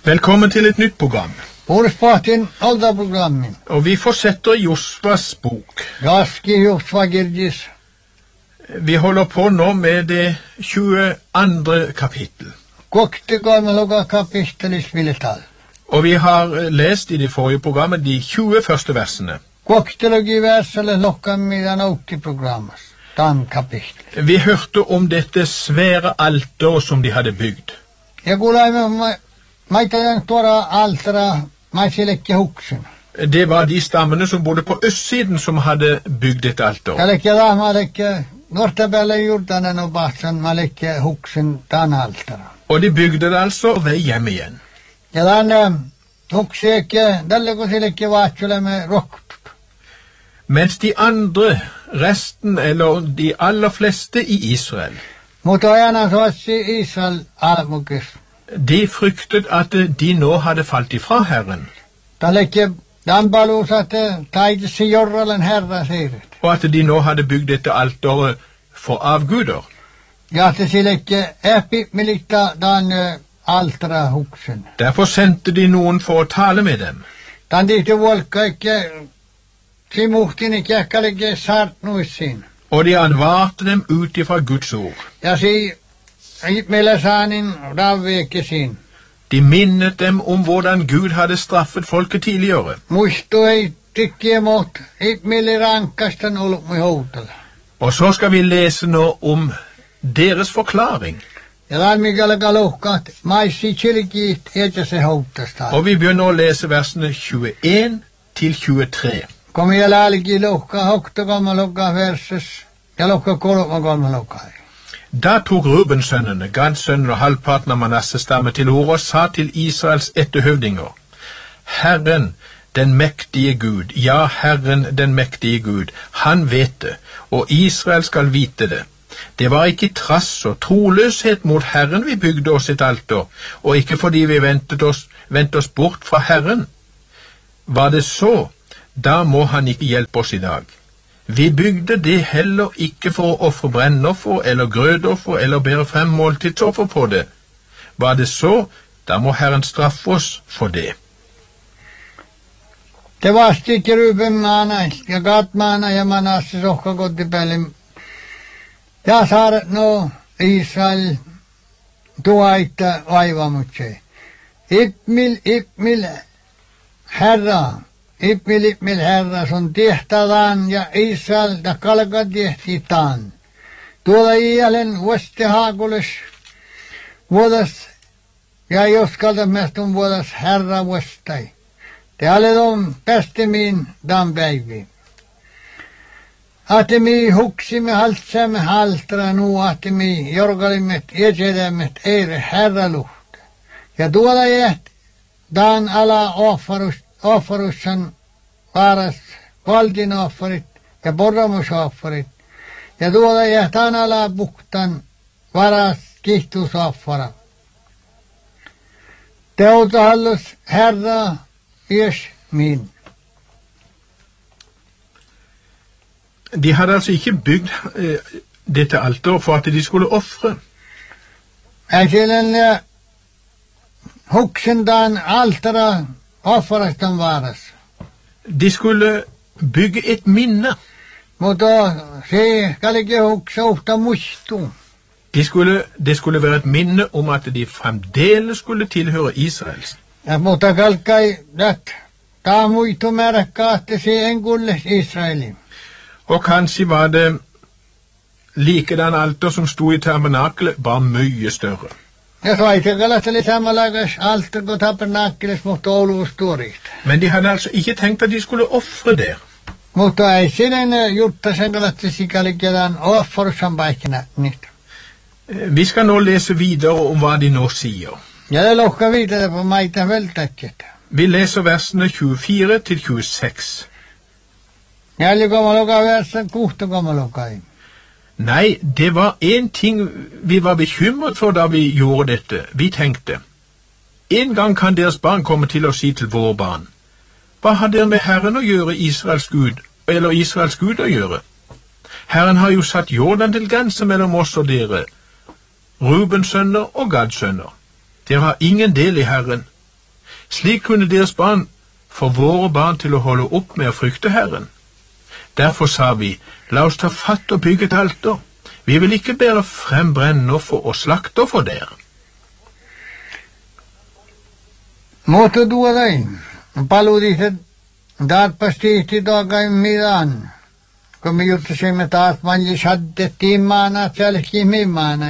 Velkommen til et nytt program. Urspatin aldaprogrammin. Og vi fortsetter Josvas bok. Gaski Josva Girdis. Vi holder på nå med det 22. kapittel. Kokti kolmeloga kapittelis viletal. Og vi har lest i det forrige programmet de 20 første versene. Koktilogi versale lokka midan auti programmas. Dan kapittel. Vi hørte om dette svære alteret som de hadde bygd. Ja kuulemme maitajan tuora altara maisilekki huksen. Det var de stammene som bodde på østsiden som hadde bygd et alter. Kalekki lahmalekki nortabelle jordanen og batsan malekki huksen dan altara. Og de bygde det altså og vei hjem igjen. Ja dan hukseekki dallekosilekki vaatsule med roktut. Mens de andre, resten eller de aller fleste i Israel, Mutta ajana soassi Israel almukis. de fryktet at de nå hadde falt ifra Herren, Talekki danbalus at taitisi jorralen herra siiret. og at de nå hadde bygd dette alteret for avguder. Ja te silekki epimilikta dan altara huksen. Derfor sendte de noen for å tale med dem. Dan dihti volka ikke simuhtini kiekkalekki saartnuissin. Og de advarte dem ut ifra Guds ord. Ja si meillä saanin ravviekkisin. De minnet dem om hvordan Gud hadde straffet folket tidligere. Muistu ei tikkiä mot itmili rankkastan olumi houtala. Og så skal vi lese nå om deres forklaring. Ja dan mikäläkä lohkaat maissi chilkiit etä se houtasta. Og vi begynner å lese versene 21 til 23. Kom ja lälki lohka hoktokammalokka verses ja lohka kolmakolmalokka. Da tok Ruben-sønnene, Gad-sønnen og halvparten av Manasses stamme til orde og sa til Israels etterhøvdinger: Herren, den mektige Gud, ja, Herren, den mektige Gud, han vet det, og Israel skal vite det. Det var ikke trass og troløshet mot Herren vi bygde oss et alter, og ikke fordi vi vendte oss bort fra Herren. Var det så, da må han ikke hjelpe oss i dag. Vi bygde det heller ikke for å offre brennoffer eller grødoffer eller bære frem måltidsoffer på det. Var det så, da må Herren straffe oss for det. Te vastiitte Ruben maana ja Gad maana ja Manasses ohka kotipäälli. Ja saaret no Israel tuaita vaivamutse. Ipmil herra. Ipmil herra sun tehtävän ja Israel da kalka tehtitaan. Tuolla iälen vuosti haakulis vuodas ja joskalta mestun vuodas herra vuostai. Te aledon päästimiin dan päiviin. Atemi huksimme haltsamme haltra nu atemi jorgalimet esedämmet eire herra luht. Ja tuolla jäht dan ala offerussan varas valtin offerit ja porramusofferit. Ja tuolla jähtään ala buktan varas kihtusoffera. Teuta hallus herra ies min. De hadde altså ikke bygd dette alteret for at de skulle offre. Äselen huksen dan altara offerastan varas. De skulle bygge et minne. Mutta se kalike huksa ofta muistu. Det skulle være et minne om at de fremdeles skulle tilhøre Israels. Ja mutta kalkai dat ta muistu märkka että se en kulles Israeli. Og kanskje var det likedan alter som stod i tabernakelet, bare mye større. Ja saitekalatteli samalagas alter kun tabernakeles mutta olustuorit. Men de hadde altså ikke tenkt at de skulle offre der. Mutta ei sinen jutta sen kalattesi kalikedan offerussan paikina nyt. Vi skal nå lese videre om hva de nå sier. Ja det lohka vidare på maita veltakket. Vi leser versene 24 til 26. Jäljikomaloka versen kuhtokomalokai. Nei, det var en ting vi var bekymret for da vi gjorde dette. Vi tenkte, en gang kan deres barn komme til å si til våre barn: Hva har dere med Herren å gjøre, Israels Gud, eller Israels Gud å gjøre? Herren har jo satt Jordan til grense mellom oss og dere, Rubens sønner og Gads sønner. Dere har ingen del i Herren. Slik kunne deres barn få våre barn til å holde opp med å frykte Herren. Derfor sa vi, la oss ta fatt og bygge et alter. Vi vil ikke bære frem brennoffer og slakteoffer der. Måtte du deg, paludiset, daat pasti daga midan. Kun juttasimme taas manji saddettiin maana, sielläkin mimaana.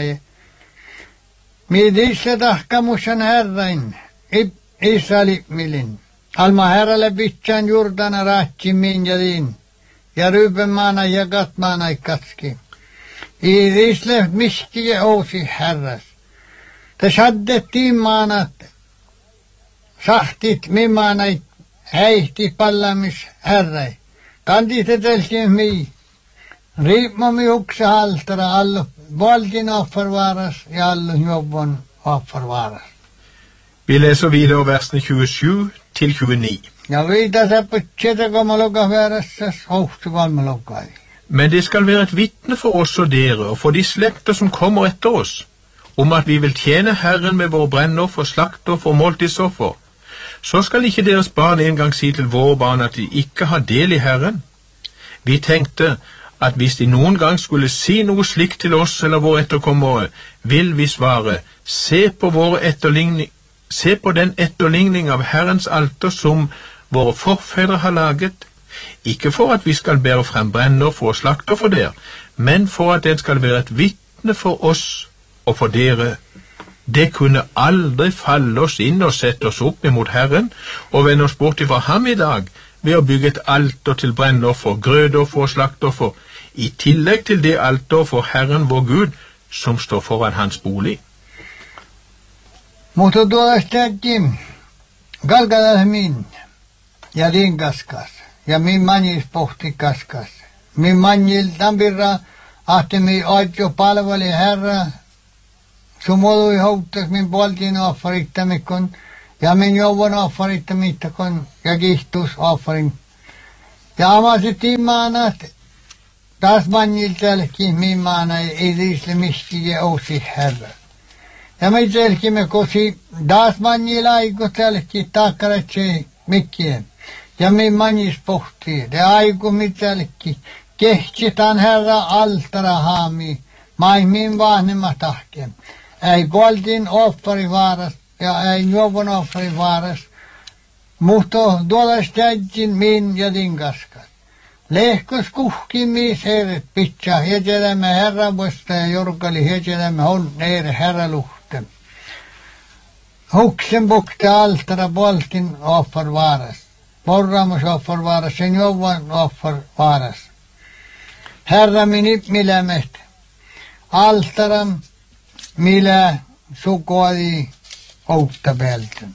Midissä tahkamusan herrain, Israeli milin. Alma herralle vitsään jurdana rahtsi minjadin. Ja Ryyben maana ja Gatmaana katski. Isle miski ja ousi herras. Te saddettiin maanat. Sahtit mimaanait häihti pallamis herrai. Kanditeteltiin mii. Riipmami huksa haltara allu valtin offervaras ja allu jobbon offervaras. Vi leser videre versene 27 til 29. Ja viita på tjetekomaloga veressas hohtukomaloga. Men det skal være et vitne for oss og dere, og for de slekter som kommer etter oss, om at vi vil tjene Herren med våre brennoffer, slaktoffer og måltidsoffer. Så skal ikke deres barn en gang si til våre barn at de ikke har del i Herren. Vi tenkte at hvis de noen gang skulle si noe slikt til oss eller våre etterkommere, vil vi svare, se på den etterligning av Herrens alter som våre forfedre har laget, ikke for at vi skal bære frem brennoffer og slakteoffer der, men for at den skal være et vitne for oss og for dere. Det kunne aldri falle oss inn og sette oss opp imot Herren og vende oss bort ifra ham i dag ved å bygge et alter til brennoffer, grødoffer og slakteoffer, i tillegg til det alter for Herren vår Gud som står foran hans bolig. Mutta tuollastakin galgalasmin ja rinkaskas ja min manjis pohti kaskas. Min manjil tampirra ahti mi aitjo palveli Herra sumolui houttas min poltin offarittamikon ja min jouvon offarittamittakon ja kihtus offarin. Ja amasitin maanat taas manjil tälkin min maana ei riisle mistiä ousi Herra. Ja me telkimme kosi taas manjil aiku tälkin takkaretse mikkien. Ja min manjis pohtii, de aiku mitälkin kehtitään Herra altara haami, mai min vahnema tahken. Ei poltin offari vaaras ja ei juovon offari vaaras, mutta tuollastakin min ja tinkaskas. Lehkos kuhkin miis heeret pitää, hetelemme Herra vuosta ja jorkali hetelemme on neere Herra luhten. Huksen bukte altara poltin offar vaaras, porramus offar vaaras, sen juovon offar vaaras. Herra minip milämet, altaram millä sukoadi outtabelten.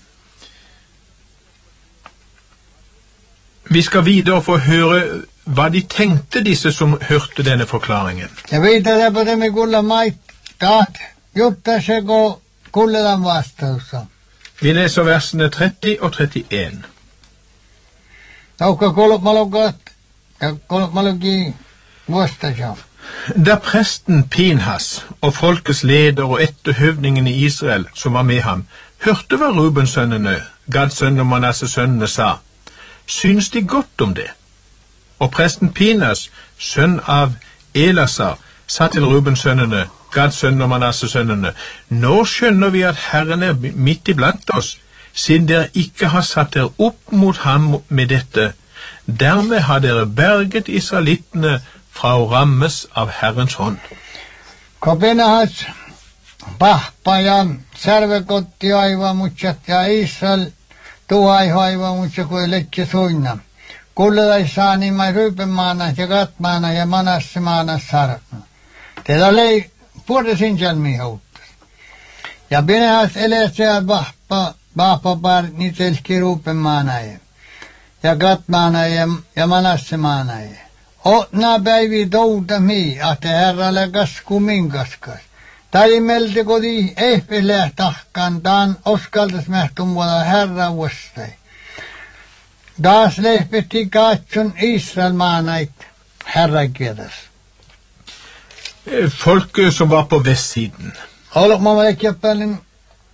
Vi skal videre få høre hva de tenkte, disse som hørte denne forklaringen. Ja viitata på det med kulla maittaa, jotta se go kulledan vastaussa. Vi leser versene 30 og 31. Taukka kolmalogat ja kolmalogi vastaussa. Da presten Pinhas og folkets leder og etterhøvdingen i Israel, som var med ham, hørte hva Rubensønnene, Gads sønn og Manasses sønnene sa, synes de godt om det. Og presten Pinhas, sønn av Elasar, sa til Rubensønnene, Gads sønn og Manasses sønnene, nå skjønner vi at Herren er midt iblant oss, siden dere ikke har satt dere opp mot ham med dette. Dermed har dere berget israelittene fra å rammes av Herrens hånd. Kopenahas pahpa ja särvekotti aivan mutsat ja Israel tuai aivan mutsat kuin letje suinna. Kullelai saani mai Ryypenmaana ja Gatmaana ja Manassemaana sarna. Tätä lei puolesin jalmi houttas. Ja Pinehas eleseä pahpa par nitelski Ryypenmaana ja Gatmaana ja Manassemaana. Otna päivi touta mi, ahte Herralle kasku minkaskas. Tai melte kodi ehpele tahkan, taan oskaltas mähtumvuoda Herra vuostai. Taas lehpetti katson Israel maanait Herra kietas. Folk som var på vestsiden. Olok mä vaikka paljon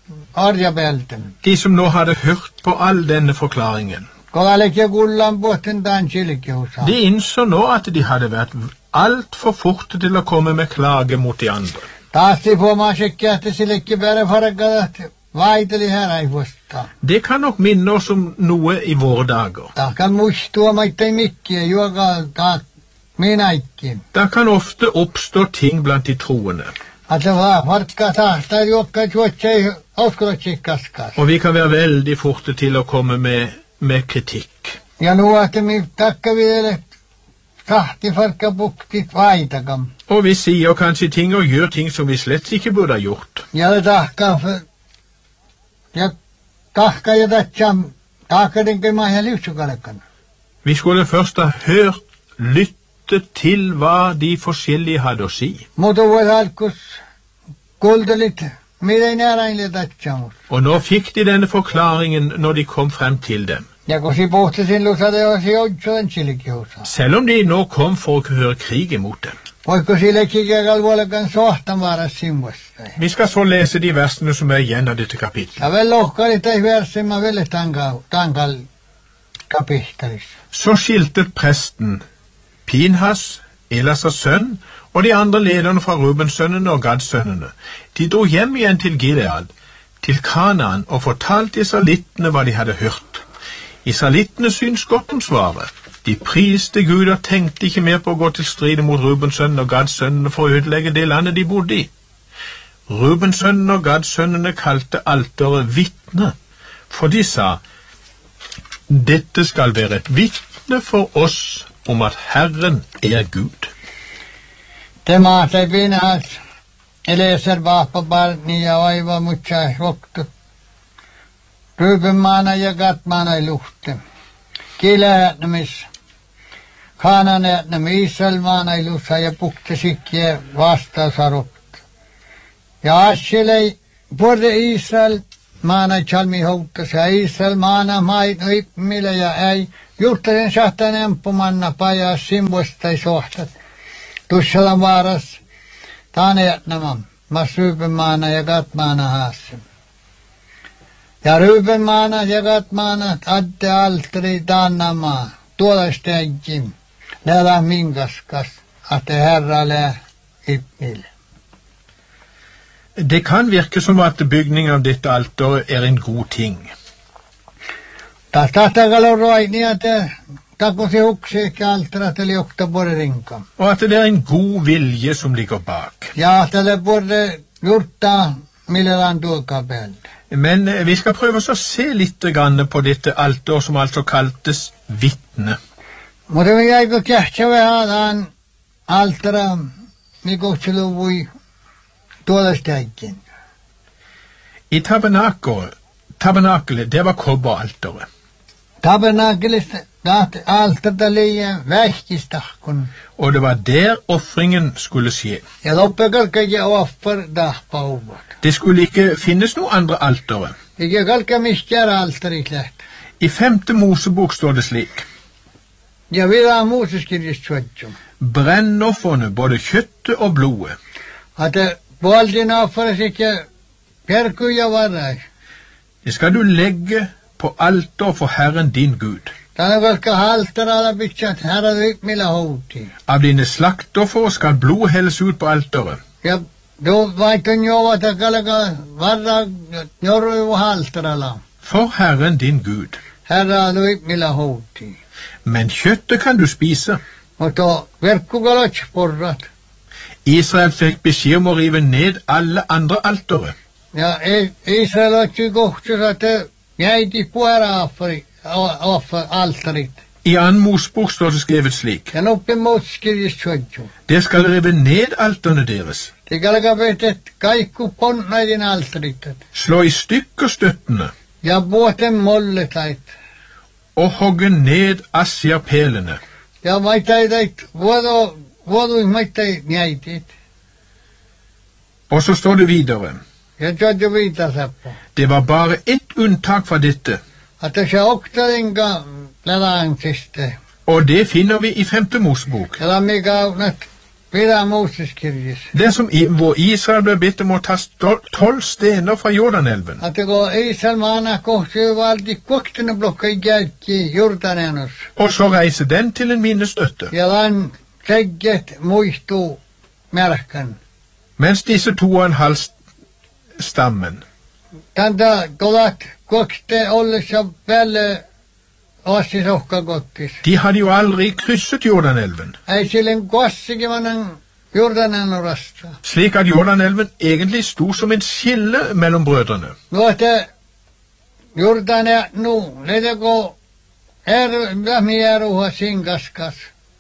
arjabelten. De som nå hadde hørt på all denne forklaringen, Kolalekja kullan pohtin tämän silkiusa. de innså nå at de hadde vært alt for forte til å komme med klage mot de andre. Taasti puhumasikki, että silekki päälle farkadat vaiteli häräivusta. Det kan nok minne oss om noe i våre dager. Tahkan muistua maittei mikkiä, juokaa taak minäikki. Da kan ofte oppstå ting blant de troende, Että vaan farkkaa tahtaa juokkaa juotsei uskototsi kaskas. og vi kan være veldig forte til å komme med kritikk. Ja nuohti mi takka vielä tahti farkka puktit vaitakam. Og vi sier kanskje ting og gjør ting som vi slett ikke burde ha gjort. Ja det tahka ja tatsam tahka denke maja livsukalekan. Vi skulle først ha lyttet til hva de forskjellige hadde å si. Mutta voi alkus kuultelit miten näräinle tatsamus. Og nå fikk de denne forklaringen når de kom frem til dem. Ja kun si pohti sillusa teosi oitsuuden silkiusa. Selv om de nå kom for å høre krig imot dem. Voiko sillekin kalvuolekan sohtan vaaras simmusta. Vi skal så lese de versene som er igjen av dette kapitlet. Ja vel lohkali tai versimma velle tankal kapittelis. Så skiltet presten Pinhas, Elasas sønn, og de andre lederne fra Rubens-sønnene og Gads-sønnene. De dro hjem igjen til Gilead, til Kanaan, og fortalte israelittene hva de hadde hørt. Israelittene syntes godt om svaret. De priste Gud og tenkte ikke mer på å gå til strid mot Rubens-sønnene og Gads-sønnene for å ødelegge det landet de bodde i. Rubens-sønnene og Gads-sønnene kalte alteret vitne, for de sa, dette skal være et vitne for oss om at Herren er Gud. Tämä ei Pinhas Eleser vahpabarni ja aiva mutsai roktu. Ryypenmaana ja Gatmaana ei luhte. Kilähätnämis. Kaananähtnäm Israelmaana ei lussa ja pukte sikkiä vastausarukta. Ja Asselei puolde Israel maana chalmi houttas ja Israel maana mait mille ja ei juhtasen sahtan empumanna pajaa simvuesta ei sohtat. Tussalan vaaras taanähtnämam mas Ryypenmaana ja Gatmaana haassem. Ja Ryypenmaana ja Gatmaana adde altri taannamaa tuolestänkin läädä minkaskas at Herra lää ippmille. Det kan virke som at bygning av dette alteret er en god ting. Tahtakalo roini että takosi huksiikki altarat eli oktaborerinka. Og at det er en god vilje som ligger bak. Ja tälle borde jurta millelän tuokapelta. Men vi skal prøve oss å se litt grann på dette alter som altså kaltes vitne. Mutta me jäikö kähtsä vähän altara mikohtseluvui tuolestänkin. I tabernakelet, det var kobberalteret. Tabernakelista tahti altarta liian vähkistahkun. Og det var der offringen skulle skje. Ja loppekalkka offer dahpauvat. Det skulle ikke finnes noe andre altere. Eikä kalkka mistään altarit läht. I 5. Mosebok står det slik. Ja vielä Mooseskirjasta suotsum. Brennofferne, både kjøttet og blodet, Että puoltin offeris eikä perkuja varais. det skal du legge på alter for Herren din Gud. Tänä kalkka haltaralla pitsät herra millä houtiin. Av dine slaktoffer skal blod helles ut på alteret. Ja då vaikten juovata kalka varra jorru haltaralla. For Herren din Gud. Herra millä houtiin. Men kjøttet kan du spise. Mutta verkkukalots porrat. Israel fikk beskjed om å rive ned alle andre altere. Ja Israel otsi kohtus, että jäiti puera offer altarit. I 2. Mosebok står det skrevet slik. Ja noppi Mooseskirjasta suotsum. Dere skal rive ned alterne deres, Det kalkapeet, että kaikku ponnaidin altarit. slå i stykker støttene, Ja vuoten molletait. og hogge ned asjapelene. Ja maitaitait vuoduis maittai jäitit. Og så står det videre. Ja tjodjo viitasappo. Det var bare ett unntak fra dette, Että se oktalinka läläänksiste. og det finner vi i 5. Mosebok. Ja mikä on Pidä Moses kirjis. Det som hvor Israel ble bedt om å ta 12 stener fra Jordanelven. Att gå Israel maana kohti valdi koktena blokka jälki Jordanenus. Og så reise den til en minnestøtte. Ja lan tegget muistu märkan. Mens disse 2,5 stammen, Tanta kolat kokte ollessa päälle ossi sohka gottis. de hadde jo aldri krysset Jordanelven. Ei sillen kossikin vanan Jordanenurasta. Slik at Jordanelven egentlig sto som en skille mellom brødrene. Nuote Jordania nu leteko lämieruha sinkaskas.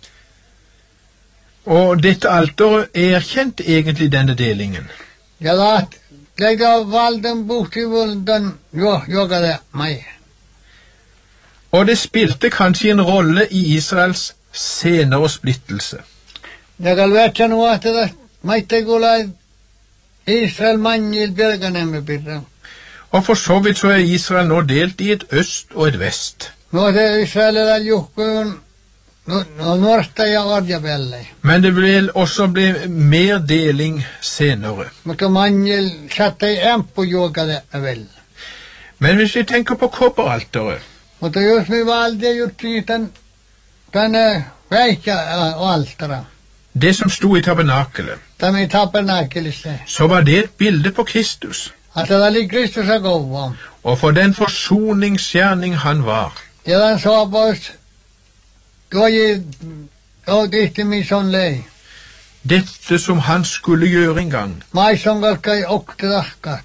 Og dette alteret erkjente egentlig denne delingen. Ja laat leida valden puhtivuldan jokade mai. Og det spilte kanskje en rolle i Israels senere splittelse. Ja kalvetsa nuote maitte kulai Israel manjil Birkanemme pirra. Og for så vidt så er Israel nå delt i et øst og et vest. Nuote Israelilla juhkujun nuorta ja orjapelle. Men det vil også bli mer deling senere. Mutta manjil sattei ämppu jokade vel. Men hvis vi tenker på kopperalteret, Mutta jos me valde jutti tänne väikä altara. det som sto i tabernakelet, Tämä tabernakelissa. så var det et bilde på Kristus. Att det oli Kristusa kova. Og for den forsoningsgjerning han var. Ja den sa pois tihti mison lei. Dette som han skulle gjøre en gang. Maison kalkai okte tahkat.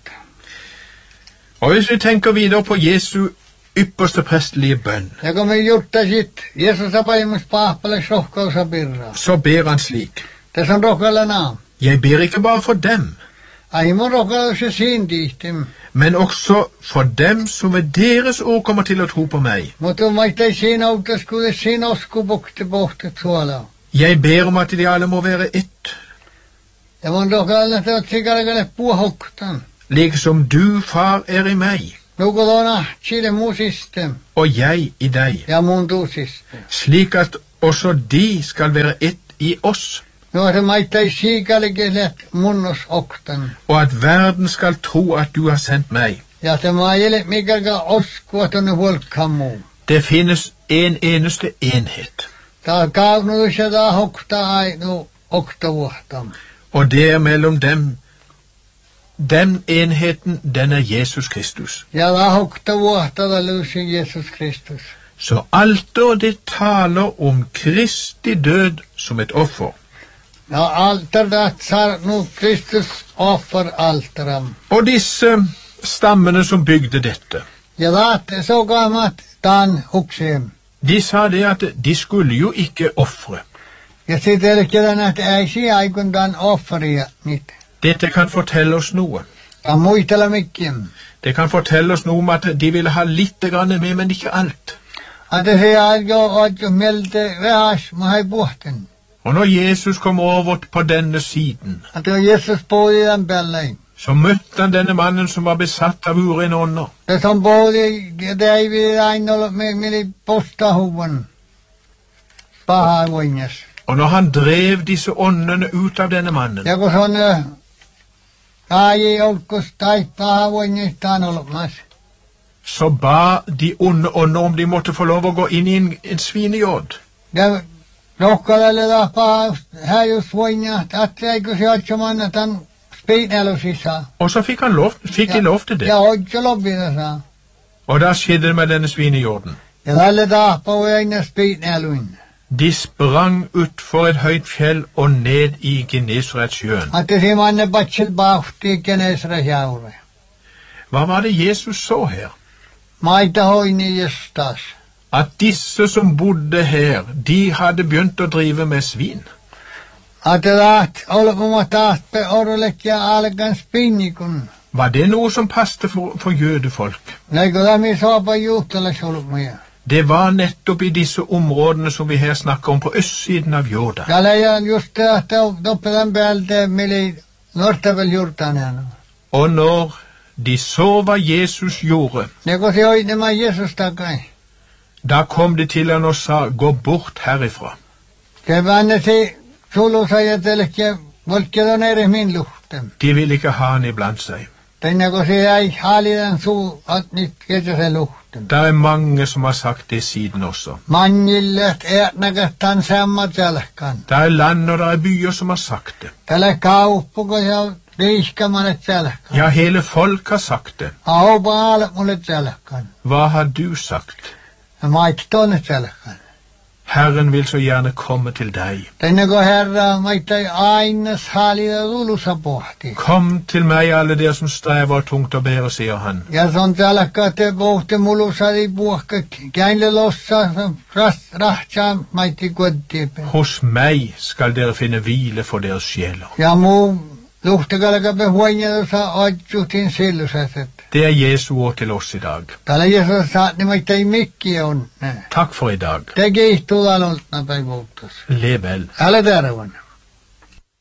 Og hvis vi tenker videre på Jesu ypperste prestelige bønn, Ja kun me jutta sit Jeesus apaimus pahpale sohkausa pirra. så ber han slik: Tässä on rohkalla naam. Jeg ber ikke bare for dem, Aimon rohkalla se siin tihtim. men også for dem som ved deres ord kommer til å tro på meg. Mutta maittai siinä autas kuule siinä oskupukti pohtet suola. Jeg ber om at de alle må være ett, Ja mun rohkalla te oot sikalakalle puohoktan. liksom du, far, er i meg, Nukulona chile muu system. og jeg i deg, Ja mun tuu system. slik at også de skal være ett i oss, No se maittai siikalikelle munnos oktan. og at verden skal tro at du har sendt meg. Ja tämä ei ole mikäkä oskua tuonne huolkammuun. Det finnes en eneste enhet, Tää kaunus ja tää hokta ainu oktavuhtam. og det er mellom dem. Den enheten, den er Jesus Kristus. Ja tää hoktavuhta tää löysi Jesus Kristus. Så alteret det taler om Kristi død som et offer. Ja altar dat sar nu Kristus offer altaram. Og disse stammene som bygde dette, Ja taat så gamat taan huksiem. de sa det at de skulle jo ikke ofre. Ja sit elkelen att ei si aikundan offeria nyt. Dette kan fortelle oss noe. Ja muistella mikkim. Det kan fortelle oss noe om at de ville ha litt grann med, men ikke alt. Att se ajo melte vähas mahai puhten. Og når Jesus kom over på denne siden, Att Jesus pådi den pellein. så møtte han denne mannen som var besatt av urene ånder. Det som pådi, det ei vi aina ollut mili postahuvan. Paha voinjas. Og når han drev disse åndene ut av denne mannen, Ja kun se on aji olkus tai paha voinjas taan ollut mas. så ba de onde ånder om de måtte få lov å gå inn i en svinehjord. Ja rohkalalle taas paha häjus voinjas. Att eikö se otsoman tämän spiinelu sisään. Og så fikk de lov til det. Ja ojo loppina saa. Og da skjedde det med denne svinehjorden. Ja tälle taas paha aina spiineluin. De sprang utfor et høyt fjell og ned i Genesaretsjøen. Att se manne patsil paahti kenesra jaure. Hva var det Jesus så her? Maita hoini jestas. At disse som bodde her, de hadde begynt å drive med svin. Att taat olkuma taas pe orulekja alkan spinnikun. Var det noe som passte for jødefolk? Näikö lämmin saapa juuttalas olkmuja. Det var nettopp i disse områdene som vi her snakker om på østsiden av Jordan. Ja leijan just det att doppelan päältä mili nortavel jurtanena. Og når de så hva Jesus gjorde, Näikö se oinema Jesus takai. da kom de til han og sa, gå bort herifra. Se vanne se sulussa ja telkkiä, volkkeet eri min luhtem. De vil ikke ha han iblant seg. Tänne kun se ei hallidan suu, at nyt ketä se luhtem. Det er mange som har sagt det siden også. Manjillet ätnäkästään sammat jälkään. Det er land og det er byer som har sagt det. Tällä kauppuko ja riiskamanet jälkään. Ja, hele folk har sagt det. Aupaalet mulle jälkään. Hva har du sagt? Ja mait tonne jälkään. Herren vil så gjerne komme til deg. Tänne kun Herra maittai aines hallida lulussa pohti. Kom til meg, alle dere som strever tungt og bærer, sier han. Ja son jälkään te pohti mulussa ei puhka. Käinle lossa rahtsaa maitti kodtiipe. Hos meg skal dere finne hvile for deres sjeler. Ja muu luhtikalkape huonjelussa oitsuhtin sillusaset. Det er Jesu ord til oss i dag. Täällä Jeesus saat niin maittai mikki on. Takk for i dag. Te kiihtuu alolta päivuutus. Lev vel. Älä tervan.